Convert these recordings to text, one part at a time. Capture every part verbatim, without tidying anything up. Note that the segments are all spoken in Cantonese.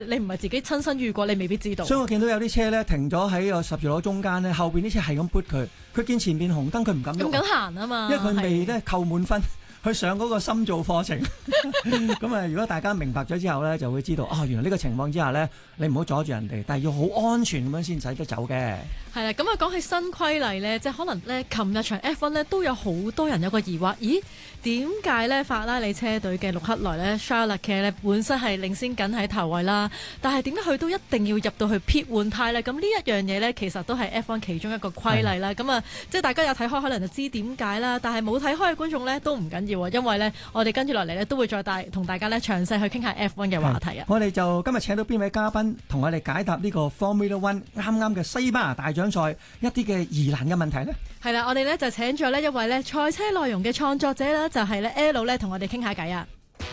你唔係自己親身遇過，你未必知道。 所以我見到有啲車咧停咗喺個十字路中間咧，後邊啲車係咁撥佢，佢見前面紅燈佢唔敢喐， 咁緊行啊嘛， 因為佢未咧扣滿分。去上嗰個深造課程，咁啊！如果大家明白咗之後咧，就會知道哦，原來呢個情況之下咧，你唔好阻住人哋，但係要好安全咁樣先使得走嘅。 係啦，咁啊講起新規例咧，即係可能咧，琴日場 F 一 咧都有好多人有個疑惑，咦？點解咧法拉利車隊嘅陸克萊咧 Charles Leclerc 咧本身係領先緊喺頭位啦，但係點解佢都一定要入到去 pit 換胎咧？咁呢一樣嘢咧，其實都係 F 一 其中一個規例啦。咁啊，即係大家有睇開可能就知點解啦，但係冇睇開嘅觀眾咧都唔緊要啊，因為咧我哋跟住落嚟咧都會再帶同大家咧詳細去傾下 F 一 嘅話題啊。 我哋就今日請到邊位嘉賓同我哋解答呢個 Formula One 啱啱嘅西班牙大獎賽一啲嘅疑難嘅問題呢？ 係啦，我哋咧就請咗呢一位咧賽車內容嘅創作者啦，就係咧 L 咧同我哋傾下偈啊。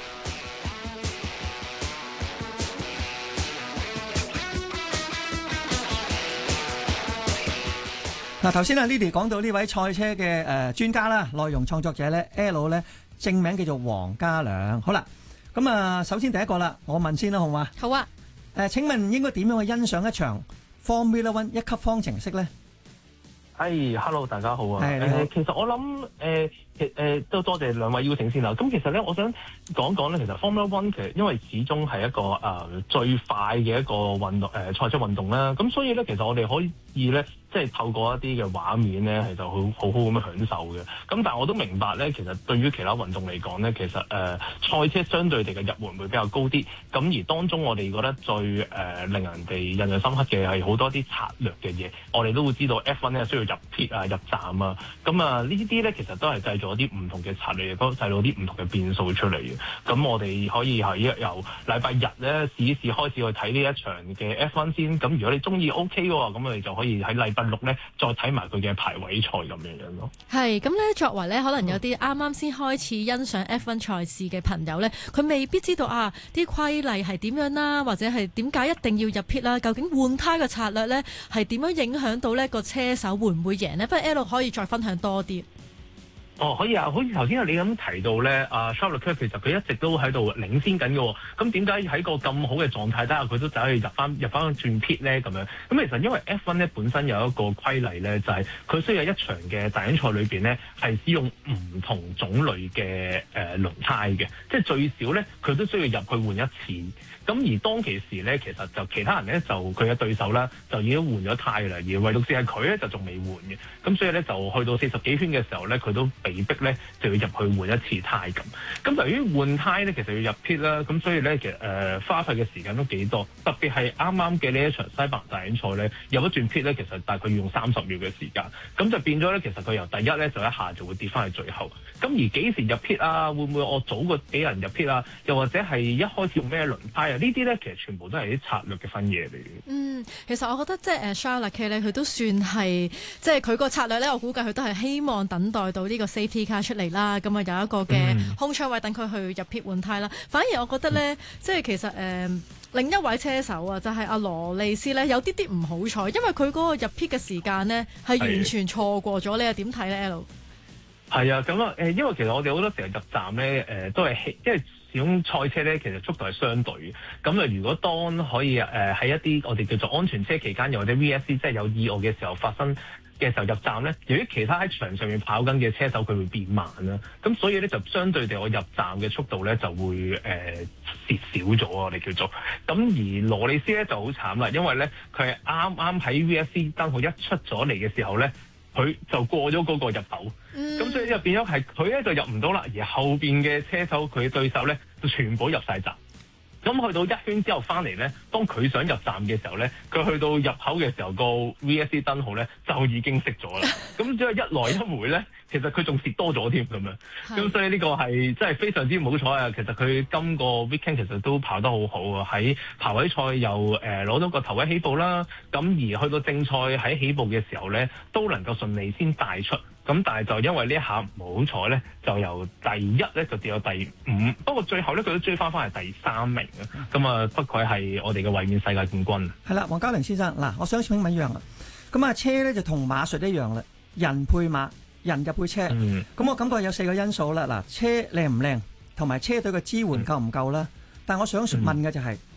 嗱，頭先啊 Lily 講到呢位賽車嘅誒專家啦，內容創作者咧 L 咧正名叫做黃家良。好啦，咁啊，首先第一個啦，我問先啦，好嘛？ 好啊。 誒，請問應該點樣去欣賞一場 Formula One 一級方程式咧？ 係、hey，hello， 大家好啊！ 誒、呃， 其實我諗誒，其、呃、誒都多謝兩位邀請先啦。咁其實咧，我想講講咧，其實 Formula One 其實因為始終係一個誒、呃、最快嘅一個運動誒賽車運動啦。咁所以咧，其實我哋可以咧，即係透過一啲嘅畫面咧，係就好好好咁樣享受嘅。咁但係我都明白咧，其實對於其他運動嚟講咧，其實誒、呃、賽車相對地嘅入門會比較高啲。咁而當中我哋覺得最誒、呃、令人哋印象深刻嘅係好多啲策略嘅嘢。我哋都會知道 F 一 咧需要入 pit 啊、入站啊。咁啊呢啲咧其實都係製造一啲唔同嘅策略，亦都製造啲唔同嘅變數出嚟嘅。咁我哋可以喺由禮拜日咧試一試開始去睇呢一場嘅 F 一 先。咁如果你中意 OK 嘅話，咁我哋就可以喺禮拜六咧再睇埋佢嘅排位賽咁樣樣咯。 係咁咧，作為咧可能有啲啱啱先開始欣賞 F 一 賽事嘅朋友咧，佢未必知道啊啲規例係點樣啦，或者係點解一定要入 pit 啦？究竟換胎嘅策略咧係點樣影響到呢個車手會唔會贏呢？不過 L 可以再分享多啲。 哦，可以啊，好似頭先你咁提到咧，阿 Charles Leclerc 其實佢一直都喺度領先緊嘅，咁點解喺個咁好嘅狀態底下，佢都走去入翻入翻轉 pit 咧咁樣？咁其實因為 F 一 咧本身有一個規例咧，就係、是、佢需要一場嘅大獎賽裏邊咧係使用唔同種類嘅誒輪胎嘅，即係最少咧佢都需要入去換一次。咁而當其時咧，其實就其他人咧就佢嘅對手啦，就已經換咗胎啦，而唯獨是係佢咧就仲未換嘅。咁所以咧就去到四十幾圈嘅時候咧，佢都被逼咧就要入去換一次胎咁。咁由於換胎咧，其實要入 pit 啦，咁所以咧其實誒、呃、花費嘅時間都幾多。特別係啱啱嘅呢一場西班牙大獎賽咧，入一轉 pit 咧，其實大概要用三十秒嘅時間。咁就變咗咧，其實佢由第一咧就一下就會跌翻去最後。咁而幾時入 pit 啊？會唔會我早過幾人入 pit 啊？又或者係一開始用咩輪胎啊？呢啲咧其實全部都係啲策略嘅分野嚟嘅。 嗯，其實我覺得即係誒 Charles Leclerc 咧，佢都算係即係佢個策略咧，我估計佢都係希望等待到呢個 safety car 出嚟啦，咁啊有一個嘅空窗位等佢去入 pit 換胎啦。反而我覺得咧，嗯、即係其實誒、呃、另一位車手啊，就係、是、阿羅利斯咧，有啲啲唔好彩，因為佢嗰個入 pit 嘅時間呢，係完全錯過咗。你又點睇咧 L？ 係啊，咁啊誒，因為其實我哋好多時候入站咧誒、呃、都係因為始終賽車咧，其實速度係相對嘅。咁啊，如果當可以誒喺、呃、一啲我哋叫做安全車期間，又或者 V S C 即係有意外嘅時候發生嘅時候入站咧，由於其他喺場上面跑緊嘅車手佢會變慢啦，咁所以咧就相對地我入站嘅速度咧就會誒蝕少咗啊，我哋叫做。咁而羅利斯咧就好慘啦，因為咧佢係啱啱喺 V S C 燈號一出咗嚟嘅時候咧，佢就過咗嗰個入口，咁、嗯、所以就變咗係佢咧就入唔到啦，而後邊嘅車手佢嘅對手咧就全部入晒站。咁去到一圈之後翻嚟咧，當佢想入站嘅時候咧，佢去到入口嘅時候個 V S C 燈號咧就已經熄咗啦。咁只係一來一回咧，其實佢仲蝕多咗添咁樣。咁所以呢個係真係非常之唔好彩啊！其實佢今個 weekend 其實都跑得好好啊，喺排位賽又誒攞到個頭位起步啦。咁而去到正賽喺起步嘅時候咧，都能夠順利先帶出。咁但係就因為呢一下唔好彩咧，就由第一咧就跌到第五。不過最後咧佢都追翻翻係第三名啊！咁啊不愧係我哋嘅衛冕世界冠軍。係啦，黃家良先生嗱，我想請問一樣啦。咁啊車咧就同馬術一樣啦，人配馬，人就配車。咁、嗯、我感覺有四個因素啦。嗱，車靚唔靚，同埋車隊嘅支援夠唔夠啦。但係我想問嘅就係、是嗯、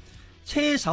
車手